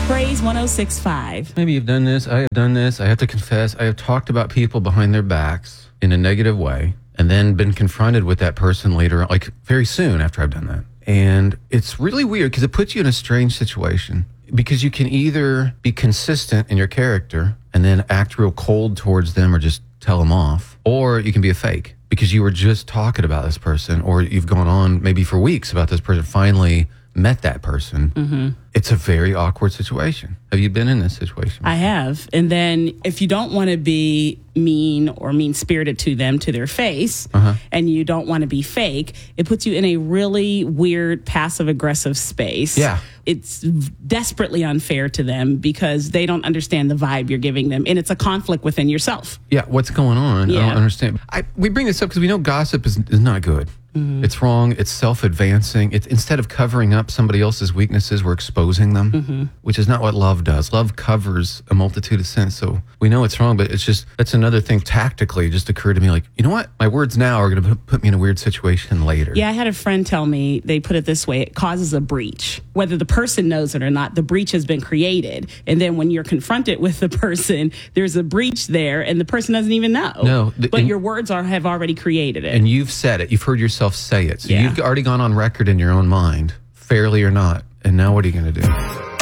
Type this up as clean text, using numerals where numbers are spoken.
Praise 106.5. Maybe you've done this. I have done this. I have to confess, I have talked about people behind their backs in a negative way and then been confronted with that person later, like very soon after I've done that. And it's really weird because it puts you in a strange situation because you can either be consistent in your character and then act real cold towards them or just tell them off, or you can be a fake because you were just talking about this person or you've gone on maybe for weeks about this person, finally met that person. Mm-hmm. It's a very awkward situation. Have you been in this situation? I have. And then if you don't want to be mean or mean-spirited to them to their face, and you don't want to be fake, it puts you in a really weird passive-aggressive space. Yeah. It's desperately unfair to them because they don't understand the vibe you're giving them. And it's a conflict within yourself. Yeah, what's going on? Yeah. I don't understand. We bring this up because we know gossip is not good. Mm-hmm. It's wrong. It's self-advancing. It's instead of covering up somebody else's weaknesses, we're exposing them, which is not what love does. Love covers a multitude of sins. So we know it's wrong, but it's just, that's another thing tactically just occurred to me like, you know what? My words now are going to put me in a weird situation later. Yeah, I had a friend tell me, they put it this way, it causes a breach. Whether the person knows it or not, the breach has been created. And then when you're confronted with the person, there's a breach there and the person doesn't even know. No. But your words have already created it. And you've said it. You've heard yourself say it. So Yeah. you've already gone on record in your own mind, fairly or not. And now what are you going to do?